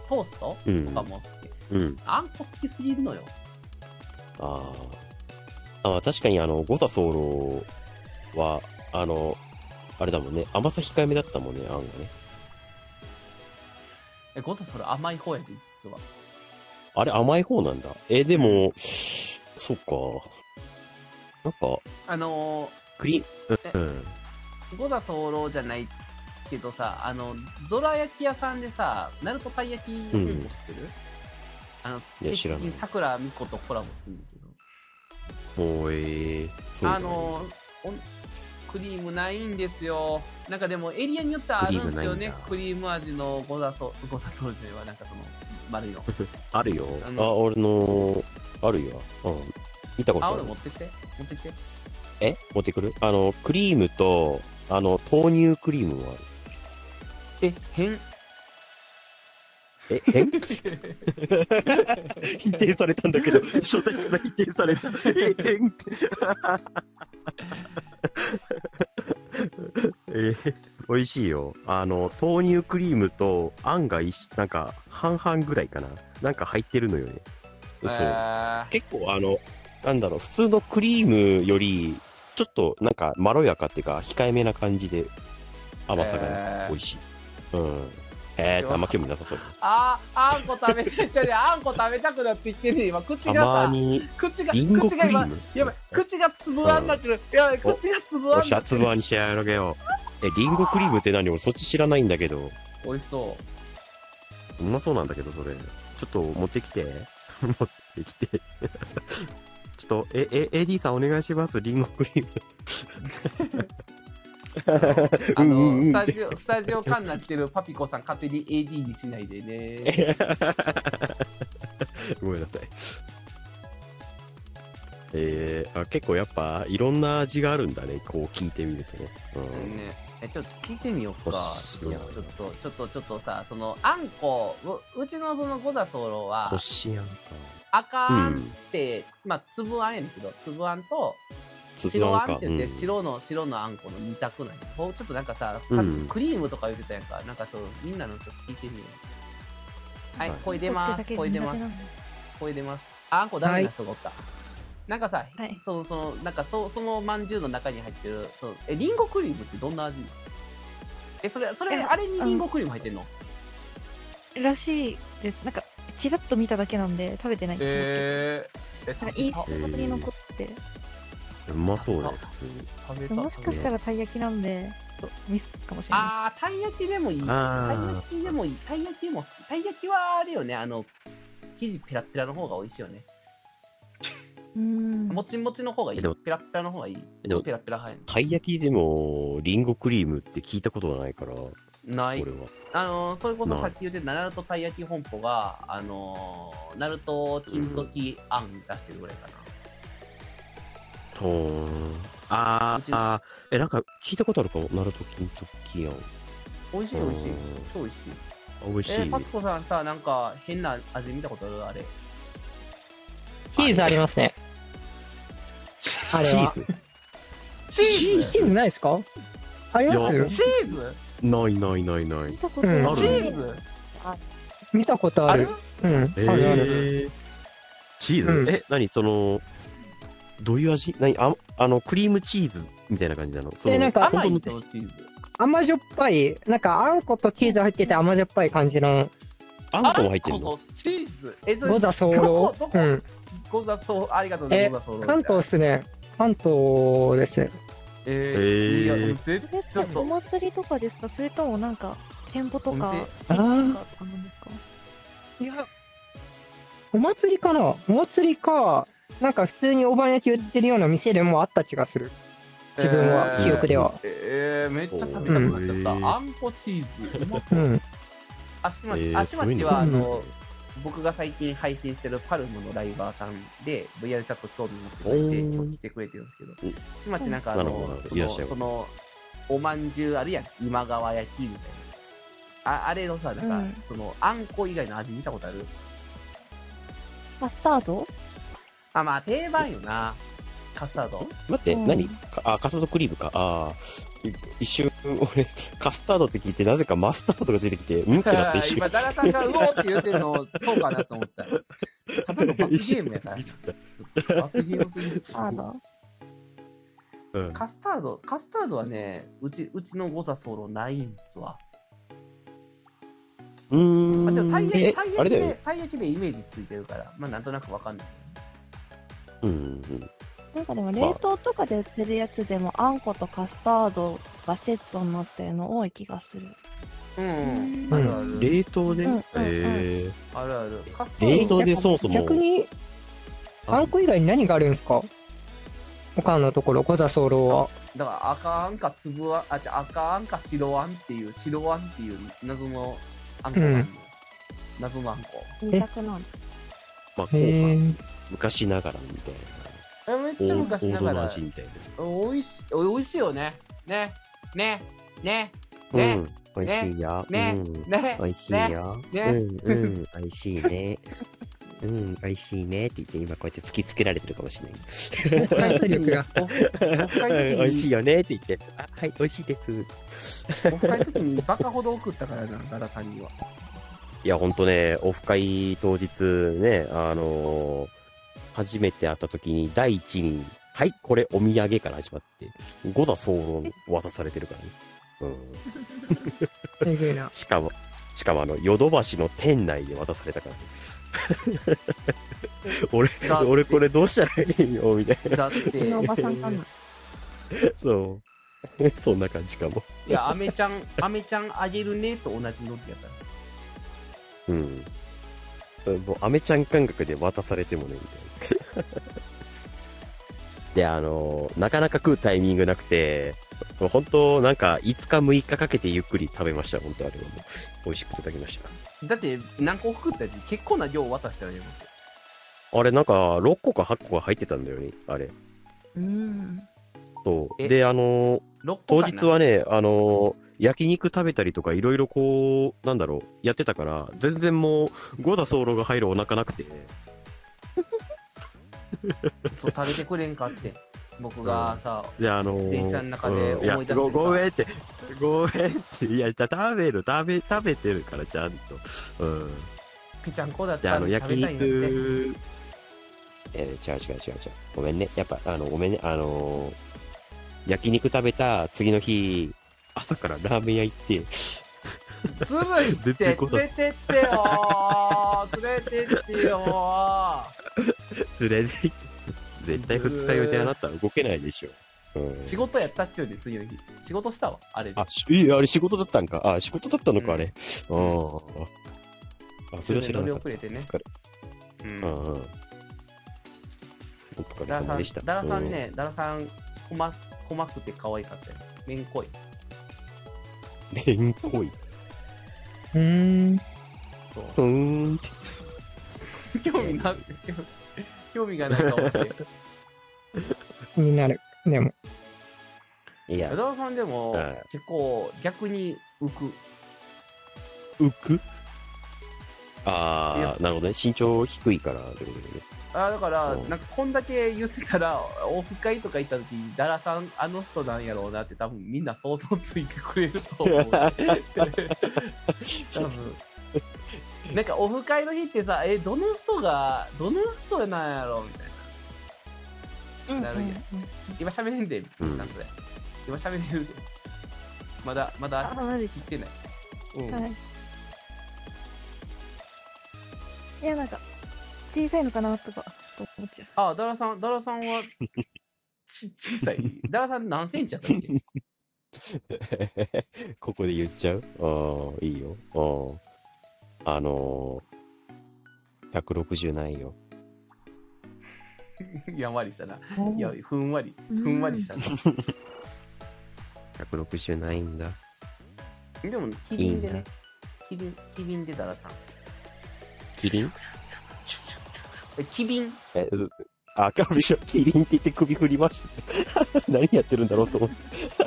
トーストうんとかも好き。 うん。 あんこ好きすぎるのよ。 ああ。確かに誤差候は、あれだもんね。甘さ控えめだったもんね、あんがね。 誤差それ甘い方やで、実は。 あれ甘い方なんだ。でも、そっか。なんか、クリーム、 誤差候じゃないけどさ、どら焼き屋さんでさ、ナルトたい焼き本舗知ってる？ いや知らない。 桜美子とコラボするんだけど。 もう、そうだね。 クリームないんですよ。なんかでもエリアによってあるんですよね。クリーム味の誤差ソルジュはなんかその丸いの。 あるよ。俺の、あるよ。見たことある。 俺持ってきて。 持ってくる？クリームと、豆乳クリームもある。 変変否定されたんだけど、初代から否定された。変って。美味しいよ。豆乳クリームとあんがなんか半々ぐらいかな。なんか入ってるのよね。そう。結構なんだろう、普通のクリームより、ちょっとなんかまろやかっていうか、控えめな感じで甘さが美味しい。あんま興味なさそう。 あんこ食べあんこ食べたくなってきてね、今、口がさ、口が今、やばい、口がつぶあんになってる。やばい、口がつぶあんになってる。 つぶあんにしてやろうげよ。リンゴクリームって何？俺そっち知らないんだけど。 美味しそう。 うまそうなんだけど、それ。ちょっと持ってきて。持ってきて。ちょっと、AD さんお願いします、リンゴクリーム。 スタジオ感になってるパピコさん勝手に AD にしないでね。 ごめんなさい。結構やっぱいろんな味があるんだね、こう聞いてみるとね。 ちょっと聞いてみようか。いやちょっとさ、そのあんこ、うちのその誤差候は、 こしあんか。 赤あんって、まあ粒あんやねんけど、粒あんと、白あんって言って、白のあんこの2択なんや。ちょっとなんかさ、さっきクリームとか言ってたやんか。なんかそう、みんなのちょっと聞いてみよう。はい、声出ます。あんこダメな人がおった。なんかさ、なんかそのまんじゅうの中に入ってる、リンゴクリームってどんな味？それ、あれにリンゴクリーム入ってんの？ らしいです。なんか、ちらっと見ただけなんで、食べてないんですけど。印象に残って。 うまそうだよ、普通に。 もしかしたらたい焼きなんで、ミスかもしれない。 たい焼きでもいい。たい焼きでも好き。たい焼きはあれよね、生地ペラペラの方が美味しいよね。もちもちの方がいい。ペラペラの方がいい。ペラペラ入る。 たい焼きでもリンゴクリームって聞いたことがないから。 ない。それこそさっき言ってたナルトたい焼き本舗がナルト金時あん出してるぐらいかな。 なんか聞いたことあるかも。ナルト金時あん。 美味しい。超美味しい。 美味しい。 パピコさんさ、なんか変な味見たことある？あれ。 チーズありますね。あれは。チーズないですか？ありますチーズ？ ない。 見たことある。チーズ？ 見たことある。 チーズ？何どういう味？クリームチーズみたいな感じなの？ なんか甘いチーズ。 甘じょっぱい、なんかあんことチーズ入ってて甘じょっぱい感じの。 あんこも入ってるの？ チーズ？ 誤差候。 誤差候。ありがとうね。誤差候。 関東っすね。関東です。 いや、 ちょっとお祭りとかですか？それともなんか店舗とかいや、お祭りかな？お祭りか、なんか普通におばん焼き売ってるような店でもあった気がする。自分は記憶では。 めっちゃ食べたくなっちゃった。あんこチーズうまそう。足町は僕が最近配信してるパルムのライバーさんで VR チャット興味持ってくれて今日来てくれてるんですけど、足町なんかそのおまんじゅうあるやん、今川焼きみたいな、あれのさ、なんかそのあんこ以外の味見たことある？ カスタード？ まあ定番よな、カスタード。 待って、何？カスタードクリームか。 一瞬、俺、カスタードって聞いて、なぜかマスタードが出てきて、ってなって一瞬。 今、ダラさんがうおーって言ってるの、そうかなと思った。ただの罰ゲームやから。罰ゲームすぎる。カスタードはね、うちのゴザソロないんすわ。でもたい焼きでイメージついてるから、まあなんとなくわかんない。 なんかでも冷凍とかで売ってるやつでもあんことカスタードがセットになってるの多い気がする。 あるある。 冷凍で？ あるある。 カスタード冷凍でそもそも。 逆に、あんこ以外に何があるんですか？他のところ、ゴザソーロは。 だから赤あんか粒あん、赤あんか白あんっていう謎のあんこがあるの。謎のあんこ。 二択なんだ。 まあ、後半、昔ながらみたいな。 めっちゃ昔ながら。 みたいな。 おいしいよね。ね。 美味しいよ。美味しいよ。美味しいね。美味しいねって言って今こうやって突きつけられてるかもしれない。 オフ会の時に美味しいよねって言って、はい、美味しいです。 オフ会の時にバカほど送ったからな、ダラさんには。 いや、ほんとね、オフ会当日ね、初めて会った時に第一に、はい、これお土産から始まって、ゴザソーロ渡されてるからね。しかもヨドバシの店内で渡されたからね。俺これどうしたらいいよみたいな。 だっておばさんかな。 そうそんな感じかも。 いや、アメちゃんあげるねと同じノリやったら。 もうアメちゃん感覚で渡されてもねみたいな。でなかなか食うタイミングなくて、本当なんか5日6日かけてゆっくり食べました。本当あれはもう美味しくいただきました。 だって何個食ったやつ結構な量渡したよね。 あれなんか6個か8個が入ってたんだよね、あれ。そうで当日はね焼肉食べたりとかいろいろこうなんだろうやってたから全然もうゴザソーロが入るお腹なくてそう食べてくれんかって僕がさ、 で電車の中で思い出してさ、 ごめんって、いや、食べてるから、ちゃんと。 ぺちゃんこだったら食べたいんだって。 違う。ごめんね。やっぱ、ごめんね。焼肉食べた次の日、朝からラーメン屋行って、 ずるいって連れてってよ連れて行って。絶対2日予定あなたは動けないでしょ。 仕事やったっちゅうで、次の日。仕事したわ、あれで。 あれ仕事だったんか。仕事だったのか、あれ。それは知らなかった。 乗り遅れてね。 ダラさんね、ダラさん、細くて可愛かったよ。めんこい。そう。興味がないかもしれない。 気になる。でも。 いや。 ダラさんでも、結構逆に浮く。 なるほどね。身長低いからってことでね。 だから、なんかこんだけ言ってたら、オフ会とか行った時に、ダラさん、あの人なんやろうなって多分みんな想像ついてくれると思う。多分。なんかオフ会の日ってさ、どの人なんやろみたいな。なるやん。今喋れんで、さんそれ。今喋れるで。まだ言ってない。 いや、なんか、小さいのかなとか、思っちゃう。ダラさんは、小さい。ダラさん何センチやったっけ？ ここで言っちゃう？いいよ。160ないよ。 やんわりしたな。いや、ふんわりしたな。 160ないんだ。 でも、機敏でね。機敏でダラさん。 キリン？ 機敏？ キリンって言って首振りました。何やってるんだろうと思って。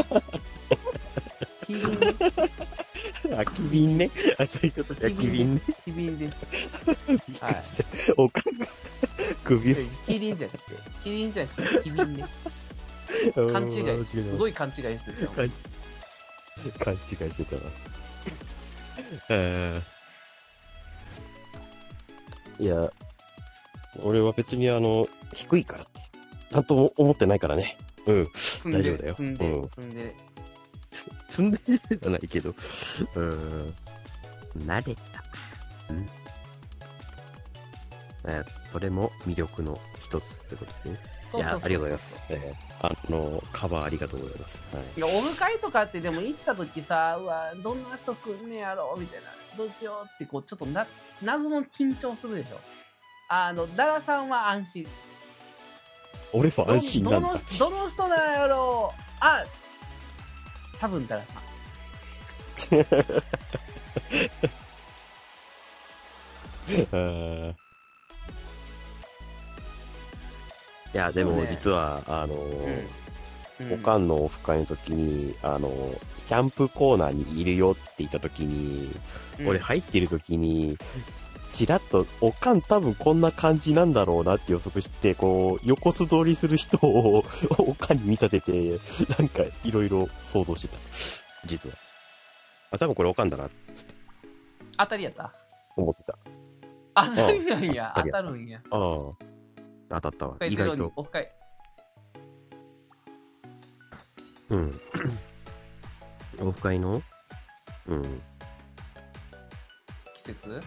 機敏。 機敏ね。そういうことじゃ機敏ね。 機敏です。 はい。おかんが首を。 キリンじゃなくて機敏ね。 勘違い、すごい勘違いしてたよ。 勘違いしてたな。いや、俺は別に低いからって、なんとも思ってないからね。うん、大丈夫だよ。積んでじゃないけど、慣れた。それも魅力の一つってことね。いや、ありがとうございます。カバーありがとうございます。 いや、オフ会とかってでも行った時さ、うわ、どんな人来んねやろみたいな、どうしようってこう、ちょっと謎の緊張するでしょ。ダラさんは安心。 俺は安心なんだ。 どの人なんやろ多分ダラさん。 いや、でも実は、おかんのオフ会の時に、キャンプコーナーにいるよって言った時に、俺入ってる時に、ちらっと、おかん多分こんな感じなんだろうなって予測して、こう、横素通りする人をおかんに見立てて、なんかいろいろ想像してた。実は。多分これおかんだな、つって。 当たりやった？ 思ってた。 当たりなんや。当たるんや。 当たったわ。意外と。 オフ会。 オフ会の季節？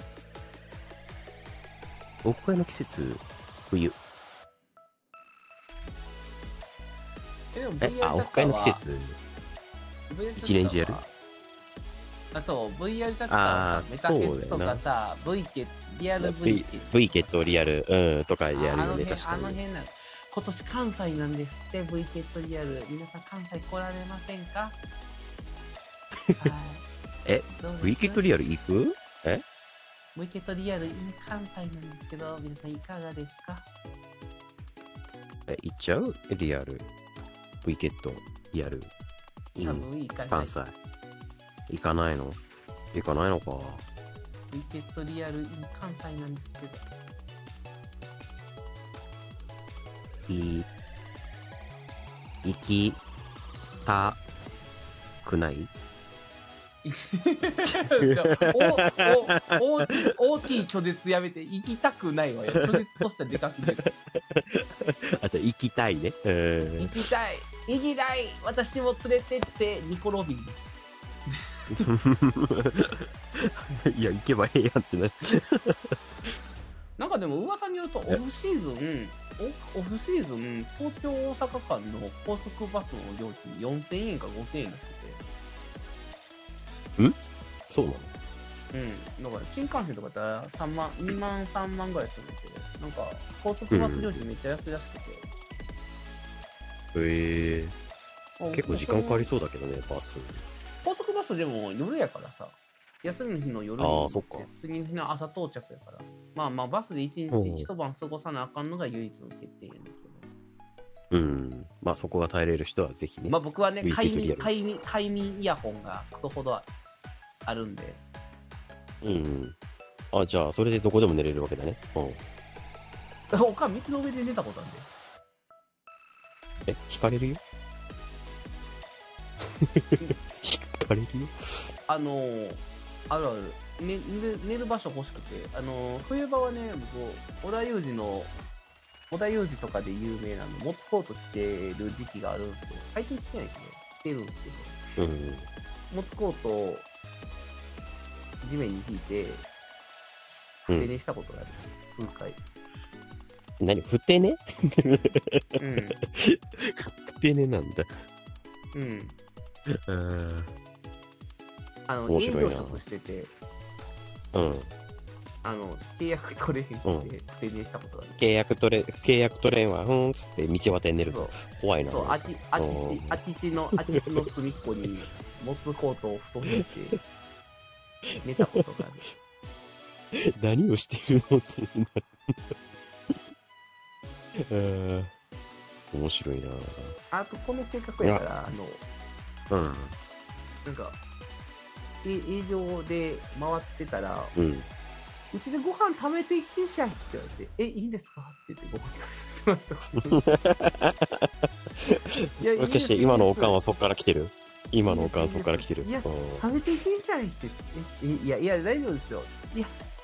オフ会の季節、冬。オフ会の季節、一年中やる？ そう、VR チャットはメタフェスとかさ、リアル V ケットリアル、とかやるよね、確かに。 辺なの。今年関西なんですって、V ケットリアル。皆さん関西来られませんか？ V ケットリアル行く V ケットリアル in 関西なんですけど、皆さんいかがですか？ 行っちゃうリアル。V ケットリアル。 多分行かない。 関西。行かないの？行かないのか。 V ケットリアル in 関西なんですけど。 行きたくない？ 大きい拒絶やめて、行きたくないわよ。拒絶としてはでかすぎる。 あと、行きたいね。 行きたい。私も連れてって、ニコロビン。 いや、行けばええやんってな。 なんかでも噂によるとオフシーズン東京大阪間の高速バスの料金4000円か5000円らしくて。 そうなの？ だから新幹線とかだったら2万3万ぐらいするんですけど、なんか高速バス料金めっちゃ安いらしくて。 結構時間かかりそうだけどね、バス。 高速バスでも夜やからさ、休みの日の夜に行って次の日の朝到着やから、まあバスで一晩過ごさなあかんのが唯一の欠点やねんけど。まあそこが耐えれる人はぜひね。 まあ僕はね、快眠イヤホンがクソほどあるんで。 じゃあそれでどこでも寝れるわけだね。 おかん道の上で寝たことあるんで。 引かれるよ。引かれるよ。 ある。寝る場所欲しくて、冬場はね、僕、織田裕二とかで有名なモツコート着てる時期があるんですけど、最近着てないけど、着てるんですけど、モツコートを地面に引いて、ふて寝したことがある。数回。 何？ふて寝？ふて寝なんだ。 営業職してて、契約取れへんくて、ふて寝したことがある。 契約取れんわ、つって道端に寝ると怖いな。 そう、空き地の隅っこにモツコートを布団にして寝たことがある。何をしてるのってなる。面白いな。 あとこの性格やからなんか営業で回ってたら、 うちでご飯食べていきんしゃいって言われて、いいんですかって言ってご飯食べさせてもらった。いや、いいです今のおかんはそこから来てる。今のおかんはそこから来てる。 いや、食べていきんしゃいって言って、いや、大丈夫ですよ。いや、